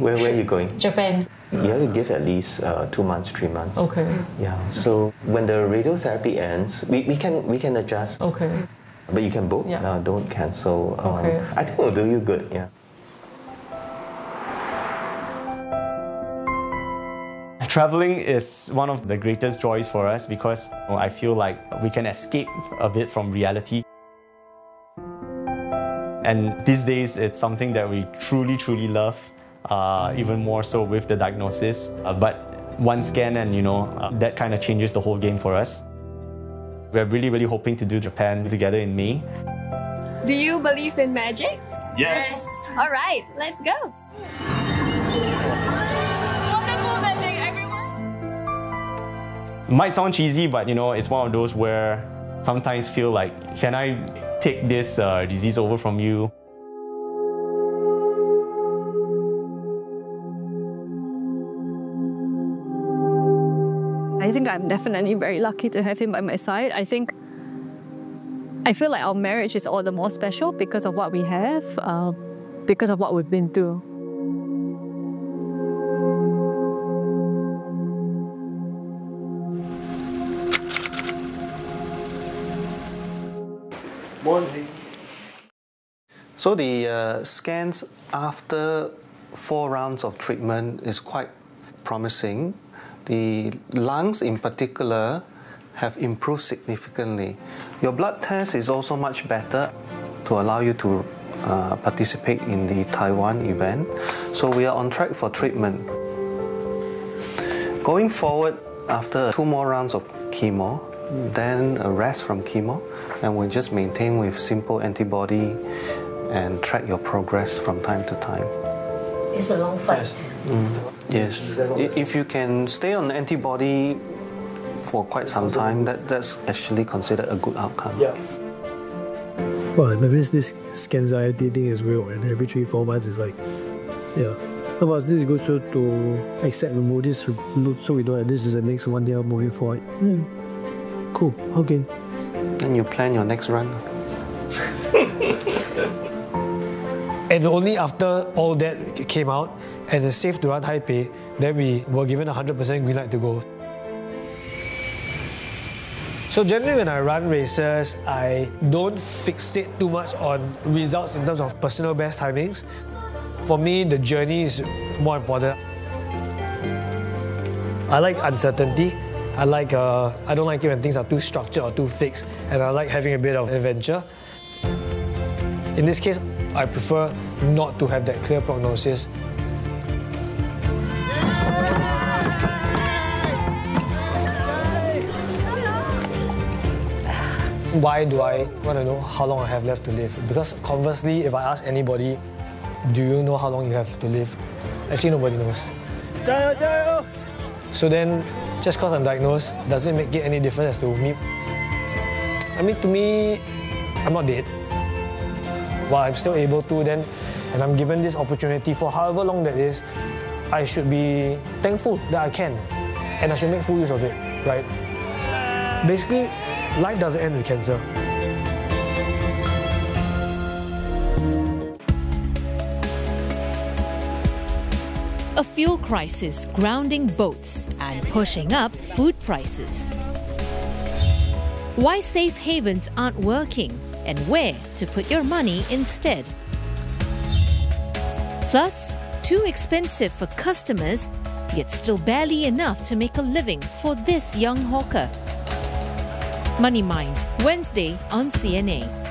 Where are you going? Japan. You have to give at least 2 months, 3 months. Okay. Yeah. So when the radiotherapy ends, we can adjust. Okay. But you can book. Yeah. Don't cancel. Okay. I think it'll do you good. Yeah. Traveling is one of the greatest joys for us because I feel like we can escape a bit from reality. And these days, it's something that we truly, truly love, even more so with the diagnosis. But one scan and, that kind of changes the whole game for us. We're really, really hoping to do Japan together in May. Do you believe in magic? Yes! All right, let's go. Wonderful magic, everyone. Might sound cheesy, but it's one of those where sometimes feel like, can I take this disease over from you? I think I'm definitely very lucky to have him by my side. I feel like our marriage is all the more special because of what we have, because of what we've been through. Morning. So the scans after 4 rounds of treatment is quite promising. The lungs in particular have improved significantly. Your blood test is also much better to allow you to participate in the Taiwan event. So we are on track for treatment. Going forward, after 2 more rounds of chemo, then a rest from chemo, and we'll just maintain with simple antibody and track your progress from time to time. It's a long fight. Yes. If you can stay on antibody for quite some time, that's actually considered a good outcome. Yeah. Well, maybe this anxiety thing is real, and every 3-4 months is like, yeah. But this is good so to accept and move this, so we know that this is the next 1 year moving forward. Yeah. Cool. Okay. Then you plan your next run. And only after all that came out and it's safe to run Taipei, then we were given 100% green light to go. So generally when I run races, I don't fixate too much on results in terms of personal best timings. For me, the journey is more important. I like uncertainty. I don't like it when things are too structured or too fixed, and I like having a bit of adventure. In this case, I prefer not to have that clear prognosis. Why do I want to know how long I have left to live? Because conversely, if I ask anybody, do you know how long you have to live? Actually, nobody knows. So then, just because I'm diagnosed, does it make it any different as to me? I mean, to me, I'm not dead. While I'm still able to, then, and I'm given this opportunity for however long that is, I should be thankful that I can, and I should make full use of it, right? Basically, life doesn't end with cancer. A fuel crisis grounding boats and pushing up food prices. Why safe havens aren't working and where to put your money instead. Plus, too expensive for customers, yet still barely enough to make a living for this young hawker. Money Mind, Wednesday on CNA.